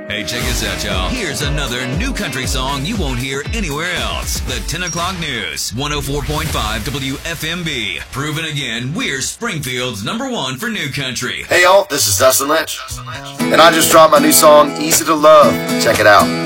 Hey, check this out, y'all. Here's another new country song you won't hear anywhere else. The 10 o'clock news, 104.5 WFMB. Proven again, we're Springfield's #1 for new country. Hey, y'all, this is Dustin Lynch. And I just dropped my new song, Easy to Love. Check it out.